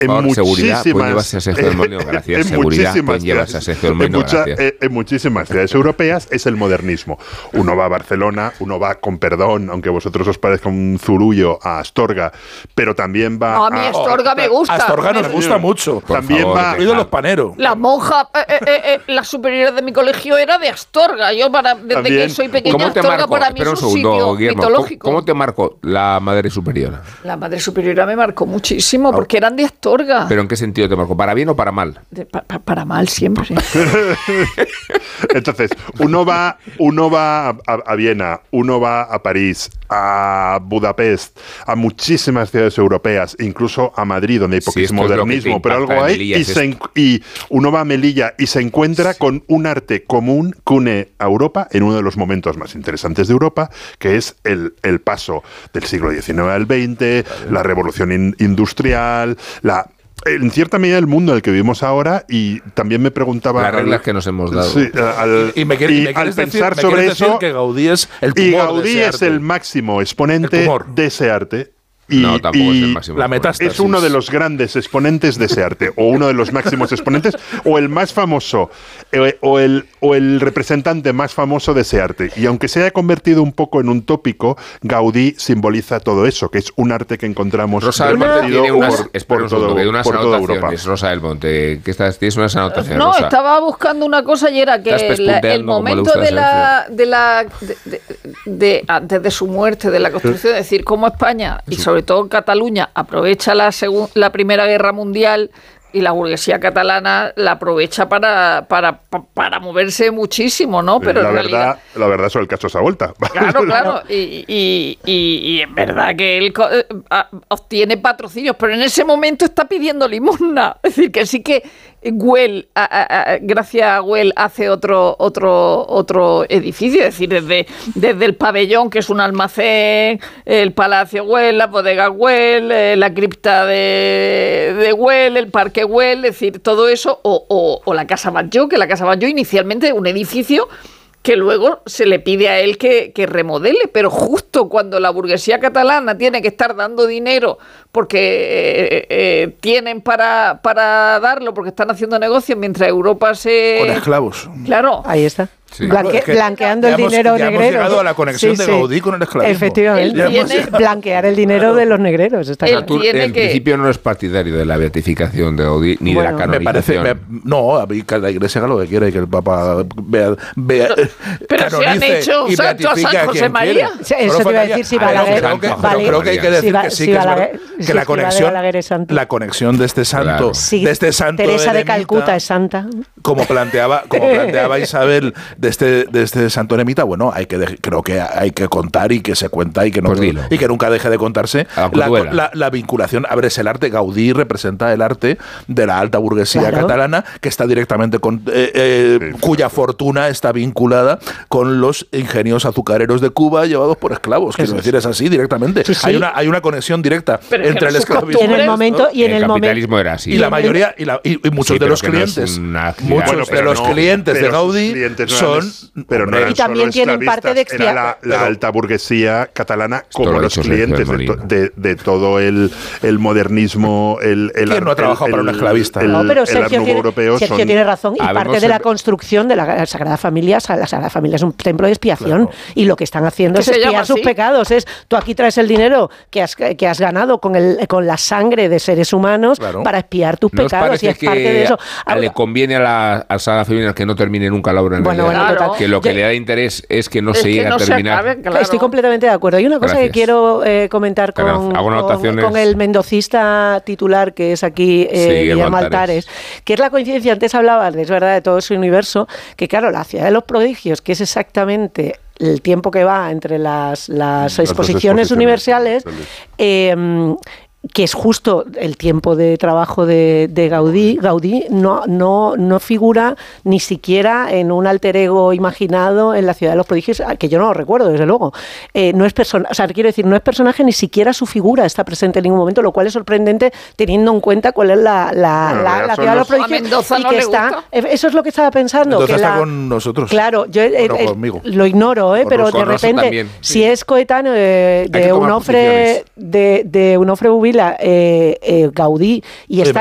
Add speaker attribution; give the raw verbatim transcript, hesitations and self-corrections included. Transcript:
Speaker 1: Por
Speaker 2: en
Speaker 1: seguridad, pueden llevarse a Sergio del Molino, gracias. En seguridad, pueden llevarse a Sergio del Molino,
Speaker 2: en, mucha,
Speaker 1: gracias.
Speaker 2: eh, en muchísimas ciudades europeas es el modernismo. Uno va a Barcelona, uno va, con perdón, aunque a vosotros os parezca un zurullo, a Astorga, pero también va
Speaker 3: no, a... mí Astorga a, me gusta.
Speaker 4: Astorga nos gusta mucho.
Speaker 2: Por también favor, va...
Speaker 4: Oído los paneros.
Speaker 3: La monja, eh, eh, eh, la superiora de mi colegio era de Astorga. Yo, para, desde también, que soy pequeña, Astorga marcó? para mí
Speaker 1: Espera
Speaker 3: es un,
Speaker 1: un segundo,
Speaker 3: sitio
Speaker 1: Guillermo,
Speaker 3: mitológico.
Speaker 1: ¿Cómo, ¿Cómo te marcó la Madre Superiora?
Speaker 3: La Madre Superiora me marcó muchísimo, porque eran de Astorga.
Speaker 1: ¿Pero en qué sentido te marcó? ¿Para bien o para mal?
Speaker 3: De, pa, pa, para mal siempre.
Speaker 2: Entonces, uno va, uno va a, a Viena, uno va a París, a Budapest, a muchísimas ciudades europeas, incluso a Madrid, donde hay poquísimo sí, modernismo, pero algo hay, y, se, y uno va a Melilla y se encuentra sí. con un arte común que une a Europa en uno de los momentos más interesantes de Europa, que es el, el paso del siglo diecinueve al veinte, vale. la revolución in, industrial, la... en cierta medida el mundo en el que vivimos ahora, y también me preguntaba...
Speaker 1: Las reglas
Speaker 2: al,
Speaker 1: que nos hemos dado.
Speaker 2: Sí, al,
Speaker 4: y, y, me quiere, y, y me
Speaker 2: al pensar
Speaker 4: decir,
Speaker 2: sobre
Speaker 4: me
Speaker 2: eso...
Speaker 4: que Gaudí es el tumor
Speaker 2: y Gaudí
Speaker 4: de ese
Speaker 2: es
Speaker 4: arte.
Speaker 2: el máximo exponente el de ese arte. Y,
Speaker 1: no, tampoco
Speaker 2: y
Speaker 1: es el máximo.
Speaker 4: La metástasis.
Speaker 2: Es uno de los grandes exponentes de ese arte, o uno de los máximos exponentes, o el más famoso, eh, o, el, o el representante más famoso de ese arte. Y aunque se haya convertido un poco en un tópico, Gaudí simboliza todo eso, que es un arte que encontramos
Speaker 1: Rosa del Monte tiene unas,
Speaker 2: por, por,
Speaker 1: todo,
Speaker 2: todo,
Speaker 1: unas
Speaker 2: por toda Europa.
Speaker 1: Rosa del Monte, ¿qué estás? ¿Tienes unas anotaciones?
Speaker 3: No,
Speaker 1: Rosa?
Speaker 3: Estaba buscando una cosa y era que la, el momento de la, de la de, de, de, antes de su muerte, de la Constitución, es decir, cómo España y sobre todo Cataluña aprovecha la, segun, la Primera Guerra Mundial y la burguesía catalana la aprovecha para, para, para moverse muchísimo, ¿no? Pero
Speaker 2: la,
Speaker 3: en
Speaker 2: verdad,
Speaker 3: realidad,
Speaker 2: la verdad sobre el caso esa vuelta.
Speaker 3: Claro, claro. Y, y, y, y es verdad que él obtiene patrocinios, pero en ese momento está pidiendo limosna. Es decir, que sí que Güell, a, a, a, gracias a Güell, hace otro, otro, otro edificio. Es decir, desde, desde el pabellón, que es un almacén, el Palacio Güell, la bodega Güell, la cripta de, de Güell, el parque Güell, es decir, todo eso, o, o, o la Casa Batlló, que la Casa Batlló inicialmente es un edificio que luego se le pide a él que, que remodele, pero justo cuando la burguesía catalana tiene que estar dando dinero porque eh, eh, tienen para, para darlo, porque están haciendo negocios mientras Europa se...
Speaker 4: Con esclavos.
Speaker 3: Claro.
Speaker 5: Ahí está.
Speaker 4: Sí.
Speaker 5: Blanque,
Speaker 4: Es que
Speaker 5: blanqueando el
Speaker 4: hemos,
Speaker 5: dinero
Speaker 4: ya
Speaker 5: negrero.
Speaker 4: Hemos llegado a la conexión
Speaker 5: sí,
Speaker 4: de
Speaker 5: sí.
Speaker 4: Gaudí con el esclavismo.
Speaker 5: Efectivamente.
Speaker 3: Tiene,
Speaker 5: blanquear el dinero
Speaker 4: claro.
Speaker 5: de los negreros. Está
Speaker 3: Él
Speaker 5: claro.
Speaker 1: Tú,
Speaker 3: tiene
Speaker 1: en
Speaker 3: que...
Speaker 1: principio no es partidario de la beatificación de Gaudí ni
Speaker 5: Bueno,
Speaker 1: de la
Speaker 4: Me parece,
Speaker 1: canonización.
Speaker 4: me, no, a mí que la Iglesia haga lo que quiera y que el Papa vea, vea
Speaker 3: Pero, pero se han hecho
Speaker 4: y
Speaker 3: santo a
Speaker 4: beatifique
Speaker 3: San José
Speaker 4: quien
Speaker 3: María.
Speaker 4: quiera.
Speaker 5: Sí, eso
Speaker 4: Solo
Speaker 5: te iba a
Speaker 4: faltaría-
Speaker 5: decir si
Speaker 4: Ah, pero
Speaker 5: Balaguer-
Speaker 4: creo que- pero
Speaker 5: Balaguer-
Speaker 4: creo que hay que decir
Speaker 5: si va-
Speaker 4: que sí,
Speaker 5: si
Speaker 4: que es
Speaker 5: Balaguer-
Speaker 4: verdad,
Speaker 5: si
Speaker 4: que la
Speaker 5: Balaguer
Speaker 4: conexión,
Speaker 5: es santo.
Speaker 4: la conexión de este santo,
Speaker 1: Claro.
Speaker 5: Sí,
Speaker 4: de este santo
Speaker 5: Teresa de
Speaker 4: eremita,
Speaker 5: Calcuta es santa.
Speaker 4: como planteaba, como planteaba Isabel de este, de este santo eremita, bueno, hay que de, creo que hay que contar y que se cuenta y que no
Speaker 1: Pues dilo.
Speaker 4: y que nunca deje de contarse
Speaker 1: A la
Speaker 4: la,
Speaker 1: Cotuela.
Speaker 4: la, la vinculación. A ver, es el arte. Gaudí representa el arte de la alta burguesía
Speaker 5: Claro.
Speaker 4: catalana que está directamente con eh, eh,
Speaker 2: Sí,
Speaker 4: cuya fortuna está vinculada con los ingenios azucareros de Cuba llevados por esclavos. Quiero
Speaker 5: Eso
Speaker 4: decir, es así directamente.
Speaker 5: Sí, sí.
Speaker 4: Hay una hay una conexión directa
Speaker 3: Pero es que
Speaker 4: entre el
Speaker 3: no son
Speaker 4: esclavismo
Speaker 5: Y en el momento y en
Speaker 1: el
Speaker 5: el momento
Speaker 1: capitalismo era así.
Speaker 4: y la mayoría y, la, y, y muchos
Speaker 1: Sí,
Speaker 4: de
Speaker 1: pero
Speaker 4: los
Speaker 1: que no es
Speaker 4: clientes
Speaker 1: una actividad.
Speaker 4: muchos
Speaker 2: Bueno,
Speaker 4: de
Speaker 2: pero
Speaker 4: los
Speaker 2: no,
Speaker 4: clientes de
Speaker 2: pero sus
Speaker 4: Gaudí
Speaker 2: clientes no
Speaker 4: son
Speaker 2: eran- pero no
Speaker 4: hombre,
Speaker 2: eran
Speaker 5: Y también
Speaker 2: solo
Speaker 5: tienen parte de
Speaker 2: esclavistas, era la, la
Speaker 5: expiar-
Speaker 2: alta burguesía catalana como
Speaker 1: lo ha
Speaker 2: los
Speaker 1: dicho Sergio
Speaker 2: clientes
Speaker 1: del
Speaker 2: de, to-
Speaker 1: Molino.
Speaker 2: de, de todo el, el modernismo, el, el
Speaker 4: ¿Quién no ha
Speaker 2: ar-
Speaker 4: trabajado
Speaker 2: el-
Speaker 4: para un
Speaker 2: el-
Speaker 4: esclavista?
Speaker 2: el-
Speaker 5: No, pero
Speaker 2: el
Speaker 5: Sergio,
Speaker 2: Art Nouveau
Speaker 5: tiene,
Speaker 2: europeo
Speaker 5: Sergio
Speaker 2: son-
Speaker 5: tiene razón. Y
Speaker 1: Habemos
Speaker 5: parte de la
Speaker 1: en-
Speaker 5: construcción de la Sagrada Familia, la Sagrada Familia es un templo de expiación.
Speaker 4: Claro.
Speaker 5: Y lo que están haciendo
Speaker 3: ¿Que
Speaker 5: es
Speaker 3: se llama
Speaker 5: expiar sus
Speaker 3: así?
Speaker 5: pecados. Es, tú aquí traes el dinero que has, que has ganado con, el, con la sangre de seres humanos
Speaker 4: Claro.
Speaker 5: para expiar tus
Speaker 1: ¿No os
Speaker 5: pecados.
Speaker 1: parece
Speaker 5: Y es
Speaker 1: que
Speaker 5: parte de eso.
Speaker 1: a- le conviene a la a Sagrada Familia que no termine nunca la obra en
Speaker 5: Bueno,
Speaker 1: realidad?
Speaker 5: bueno,
Speaker 3: Claro.
Speaker 5: total.
Speaker 1: Que lo que
Speaker 5: Yo-
Speaker 1: le da interés es que no
Speaker 3: Es
Speaker 1: se
Speaker 3: que
Speaker 1: llegue
Speaker 3: no
Speaker 1: a
Speaker 3: se
Speaker 1: terminar.
Speaker 3: acabe, claro.
Speaker 5: Estoy completamente de acuerdo. Hay una cosa
Speaker 1: Gracias.
Speaker 5: que quiero eh, comentar con,
Speaker 1: Claro, hago
Speaker 5: con,
Speaker 1: anotaciones.
Speaker 5: con el mendocista titular, que es aquí eh,
Speaker 1: Sí, Guillermo
Speaker 5: Guillermo
Speaker 1: Altares.
Speaker 5: Altares, que es la coincidencia. Antes hablabas, es verdad, de todo su universo, que claro, la ciudad de los prodigios, que es exactamente el tiempo que va entre las, las,
Speaker 2: Las dos
Speaker 5: exposiciones,
Speaker 2: exposiciones
Speaker 5: universales, eh, que es justo el tiempo de trabajo de, de Gaudí. Gaudí no, no, no figura ni siquiera en un alter ego imaginado en la ciudad de los prodigios, que yo no lo recuerdo, desde luego. Eh, no es persona, o sea, quiero decir, no es personaje, ni siquiera su figura está presente en ningún momento, lo cual es sorprendente teniendo en cuenta cuál es la, la,
Speaker 2: Bueno,
Speaker 5: la,
Speaker 2: ya
Speaker 5: la
Speaker 2: son
Speaker 5: ciudad de
Speaker 2: los-
Speaker 5: los prodigios.
Speaker 3: ¿A Mendoza
Speaker 5: y
Speaker 3: no
Speaker 5: que
Speaker 3: le
Speaker 5: está,
Speaker 3: gusta?
Speaker 5: eso es lo que estaba pensando.
Speaker 4: Entonces
Speaker 5: que
Speaker 4: está
Speaker 5: la,
Speaker 4: con nosotros.
Speaker 5: Claro, yo eh,
Speaker 4: Bueno,
Speaker 5: eh,
Speaker 4: conmigo.
Speaker 5: lo ignoro, eh,
Speaker 4: Con
Speaker 5: pero
Speaker 4: Rosso-
Speaker 5: de
Speaker 1: con Rosso
Speaker 5: repente,
Speaker 1: también.
Speaker 5: si es coetáneo de,
Speaker 1: Hay que
Speaker 5: de
Speaker 1: tomar
Speaker 5: Onofre,
Speaker 1: posiciones.
Speaker 5: de, de Onofre Bubí, jubila eh, eh, Gaudí y está